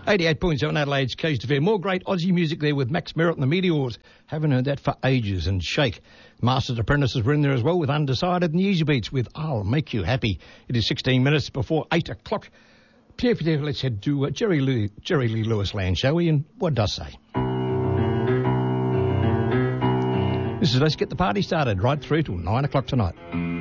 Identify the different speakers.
Speaker 1: 88.7 Adelaide's Keys to Fair. More great Aussie music there with Max Merritt and the Meteors. Haven't heard that for ages. And Shake. Masters Apprentices were in there as well with Undecided and the Easy Beats with I'll Make You Happy. It is 16 minutes before 8 o'clock. Let's head to Jerry Lee Lewis Land, shall we? And what does say? This is Let's Get the Party Started right through till 9 o'clock tonight.